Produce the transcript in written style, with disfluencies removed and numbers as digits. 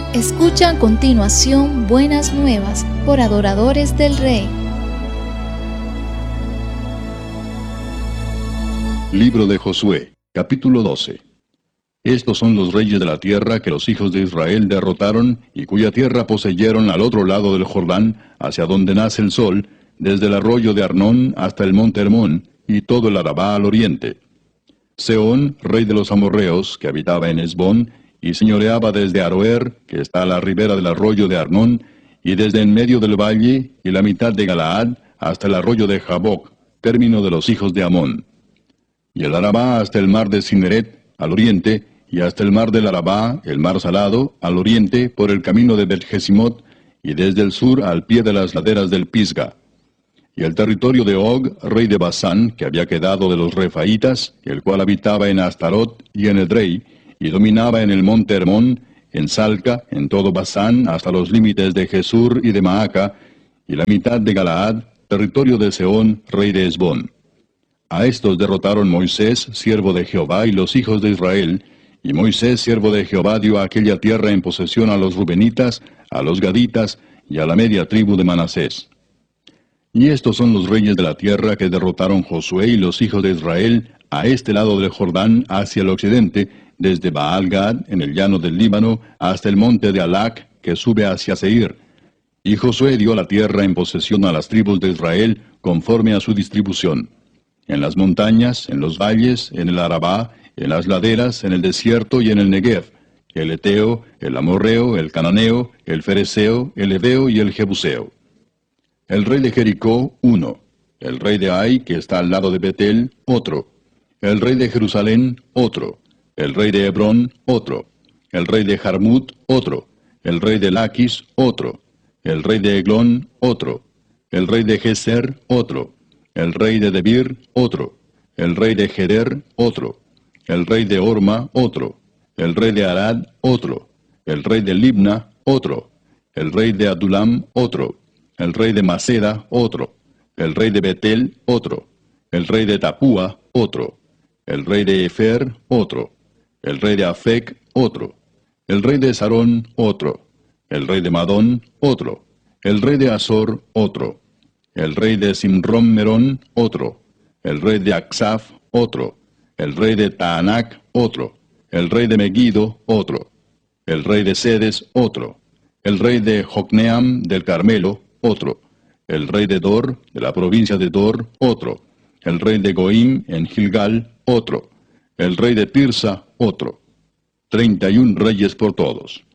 Escucha a continuación Buenas Nuevas por Adoradores del Rey. Libro de Josué, capítulo 12. Estos son los reyes de la tierra que los hijos de Israel derrotaron y cuya tierra poseyeron al otro lado del Jordán, hacia donde nace el sol, desde el arroyo de Arnón hasta el monte Hermón, y todo el Arabá al oriente. Sehón, rey de los amorreos, que habitaba en Hesbón, y señoreaba desde Aroer, que está a la ribera del arroyo de Arnón, y desde en medio del valle, y la mitad de Galaad, hasta el arroyo de Jaboc, término de los hijos de Amón. Y el Arabá hasta el mar de Cineret, al oriente, y hasta el mar del Arabá, el mar salado, al oriente, por el camino de Bet-Jesimot, y desde el sur al pie de las laderas del Pisga. Y el territorio de Og, rey de Basán, que había quedado de los Refaitas, el cual habitaba en Astarot y en Edrei, y dominaba en el monte Hermón, en Salca, en todo Basán, hasta los límites de Jesur y de Maaca, y la mitad de Galaad, territorio de Sehón, rey de Hesbón. A estos derrotaron Moisés, siervo de Jehová, y los hijos de Israel, y Moisés, siervo de Jehová, dio aquella tierra en posesión a los Rubenitas, a los Gaditas, y a la media tribu de Manasés. Y estos son los reyes de la tierra que derrotaron Josué y los hijos de Israel a este lado del Jordán hacia el occidente, desde Baal-Gad, en el llano del Líbano, hasta el monte de Alac, que sube hacia Seir. Y Josué dio la tierra en posesión a las tribus de Israel, conforme a su distribución. En las montañas, en los valles, en el Arabá, en las laderas, en el desierto y en el Negev, el Eteo, el Amorreo, el Cananeo, el Fereceo, el Heveo y el Jebuseo. El rey de Jericó, uno. El rey de Ai, que está al lado de Betel, otro. El rey de Jerusalén, otro. El rey de Hebrón, otro. El rey de Jarmut, otro. El rey de Laquis, otro. El rey de Eglón, otro. El rey de Geser, otro. El rey de Debir, otro. El rey de Geder, otro. El rey de Orma, otro. El rey de Arad, otro. El rey de Libna, otro. El rey de Adulam, otro. El rey de Maceda, otro. El rey de Betel, otro. El rey de Tapúa, otro. El rey de Efer, otro. El rey de Afec, otro. El rey de Sarón, otro. El rey de Madón, otro. El rey de Azor, otro. El rey de Simrón-Merón, otro. El rey de Aksaf, otro. El rey de Taanac, otro. El rey de Megiddo, otro. El rey de Sedes, otro. El rey de Jocneam del Carmelo, otro. El rey de Dor, de la provincia de Dor, otro. El rey de Goim en Gilgal, otro. El rey de Tirsa, otro. 31 reyes por todos.